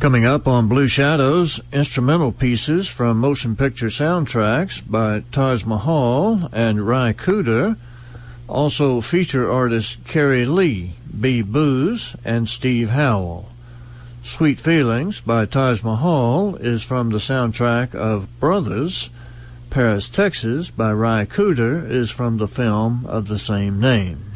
Coming up on Blue Shadows, instrumental pieces from motion picture soundtracks by Taj Mahal and Ry Cooder. Also feature artists Carrie Lee, B. Booz, and Steve Howell. Sweet Feelings by Taj Mahal is from the soundtrack of Brothers. Paris, Texas by Ry Cooder is from the film of the same name.